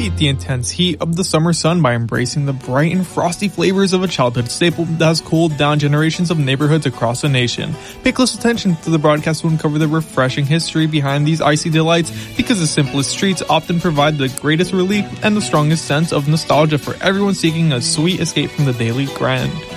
beat the intense heat of the summer sun by embracing the bright and frosty flavors of a childhood staple that has cooled down generations of neighborhoods across the nation. Pay close attention to the broadcast to uncover the refreshing history behind these icy delights, because the simplest treats often provide the greatest relief and the strongest sense of nostalgia for everyone seeking a sweet escape from the daily grind.